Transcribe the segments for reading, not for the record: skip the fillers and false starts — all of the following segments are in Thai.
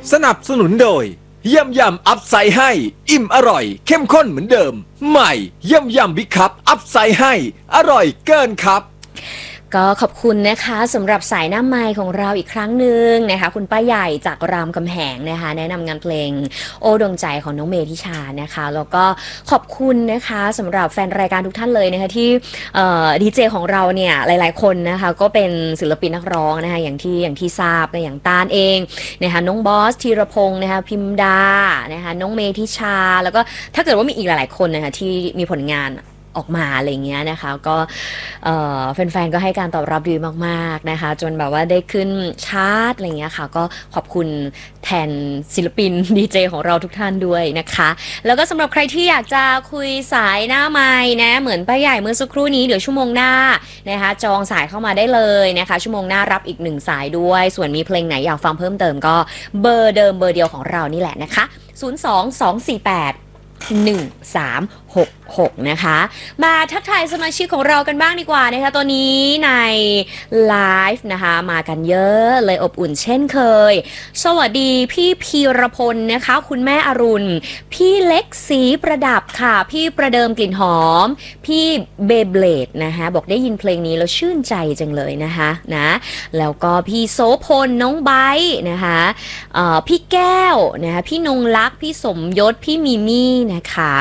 สนับสนุนโดยยำยำอัพไซด์ให้อิ่มอร่อยเข้มข้นเหมือนเดิมใหม่ยำยำบิ๊กคัพอัพไซด์ให้อร่อยเกินครับก็ขอบคุณนะคะสำหรับสายหน้าไมค์ของเราอีกครั้งหนึ่งนะคะคุณป้าใหญ่จากรามคำแหงนะคะแนะนำงานเพลงโอ้ดวงใจของน้องเมธิชานะคะแล้วก็ขอบคุณนะคะสำหรับแฟนรายการทุกท่านเลยนะคะที่ดีเจของเราเนี่ยหลายๆคนนะคะก็เป็นศิลปินนักร้องนะคะอย่างที่ทราบนะอย่างตาลเองนะคะน้องบอสธีรพงศ์นะคะพิมดานะคะน้องเมธิชาแล้วก็ถ้าเกิดว่ามีอีกหลายๆคนนะคะที่มีผลงานออกมาอะไรเงี้ยนะคะก็แฟนๆก็ให้การตอบรับดีมากๆนะคะจนแบบว่าได้ขึ้นชาร์ตอะไรเงี้ยค่ะก็ขอบคุณแทนศิลปินดีเจของเราทุกท่านด้วยนะคะแล้วก็สำหรับใครที่อยากจะคุยสายหน้าไมค์นะเหมือนป้าใหญ่เมื่อสักครู่นี้เดี๋ยวชั่วโมงหน้านะคะจองสายเข้ามาได้เลยนะคะชั่วโมงหน้ารับอีก1สายด้วยส่วนมีเพลงไหนอยากฟังเพิ่มเติมก็เบอร์เดิมเบอร์เดียวของเรานี่แหละนะคะ022481366นะคะมาทักทายสมาชิกของเรากันบ้างดีกว่านะคะตอนนี้ในไลฟ์นะคะมากันเยอะเลยอบอุ่นเช่นเคยสวัสดีพี่พีรพลนะคะคุณแม่อรุณพี่เล็กสีประดับค่ะพี่ประเดิมกลิ่นหอมพี่เบเบลดนะคะบอกได้ยินเพลงนี้แล้วชื่นใจจังเลยนะคะนะแล้วก็พี่โสพลน้องไบร์นะคะพี่แก้วนะคะพี่นงลักษ์พี่สมยศพี่มีมี่นะคะ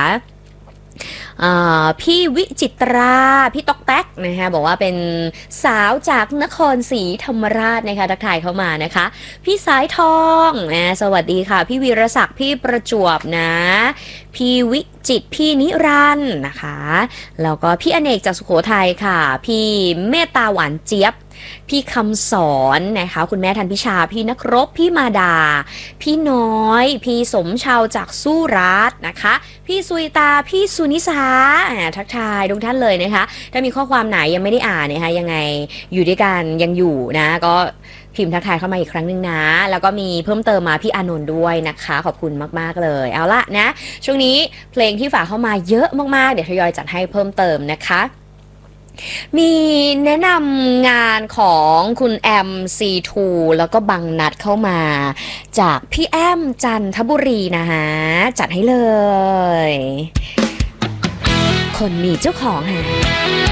พี่วิจิตราพี่ตอกแต๊กนะคะบอกว่าเป็นสาวจากนครศรีธรรมราชนะคะทักทายเข้ามานะคะพี่สายทองนะสวัสดีค่ะพี่วีรศักดิ์พี่ประจวบนะพี่วิจิตพี่นิรันดร์นะคะแล้วก็พี่อเนกจากสุโขทัยค่ะพี่เมตตาหวานเจี๊ยบพี่คำสอนนะคะคุณแม่ทันพิชาพี่นักรบพี่มาดาพี่น้อยพี่สมชาวจากสู้รัฐนะคะพี่สุยตาพี่สุนิสาทักทายทุกท่านเลยนะคะถ้ามีข้อความไหนยังไม่ได้อ่านนะคะยังไงอยู่ด้วยกันยังอยู่นะก็พิมพ์ทักทายเข้ามาอีกครั้งนึงนะแล้วก็มีเพิ่มเติมมาพี่อานนท์ด้วยนะคะขอบคุณมากๆเลยเอาละนะช่วงนี้เพลงที่ฝากเข้ามาเยอะมากๆเดี๋ยวทยอยจัดให้เพิ่มเติมนะคะมีแนะนำงานของคุณแอม C2 แล้วก็บังนัดเข้ามาจากพี่แอมจันทบุรีนะฮะจัดให้เลยคนมีเจ้าของฮะ